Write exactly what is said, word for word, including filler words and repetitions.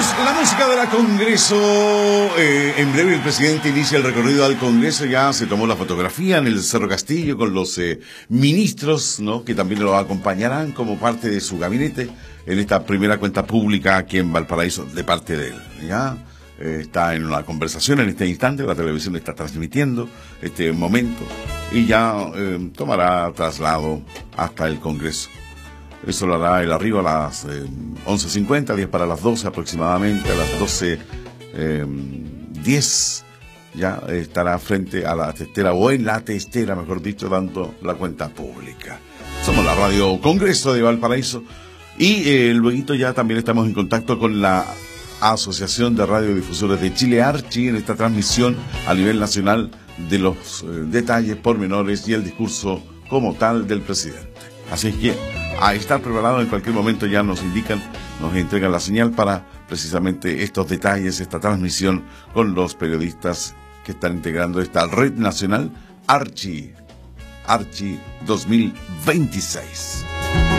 Escuchamos la música del Congreso. Eh, en breve el presidente inicia el recorrido al Congreso. Ya se tomó la fotografía en el Cerro Castillo con los eh, ministros, ¿no?, que también lo acompañarán como parte de su gabinete en esta primera cuenta pública aquí en Valparaíso de parte de él. Ya eh, está en una conversación en este instante. La televisión está transmitiendo este momento y ya eh, tomará traslado hasta el Congreso. Eso lo hará el arribo a las eh, once cincuenta, diez para las doce aproximadamente. A las doce diez ya estará frente a la testera, o en la testera, mejor dicho, dando la cuenta pública. Somos la Radio Congreso de Valparaíso. Y eh, luego ya también estamos en contacto con la Asociación de Radiodifusores de Chile, Archi, en esta transmisión a nivel nacional de los eh, detalles, pormenores y el discurso como tal del presidente. Así es que a estar preparado, en cualquier momento ya nos indican, nos entregan la señal para precisamente estos detalles, esta transmisión con los periodistas que están integrando esta red nacional Archi, Archi dos mil veintiséis.